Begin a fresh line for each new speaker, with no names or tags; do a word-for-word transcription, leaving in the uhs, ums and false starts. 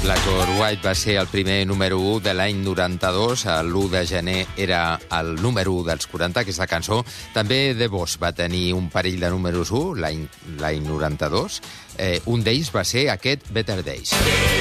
Black or White va ser el primer número u de l'any noranta-dos. L'u de gener era el número u dels quaranta, aquesta cançó. També The Boss va tenir un parell de números u l'any noranta-dos. Eh, un d'ells va ser aquest Better Days.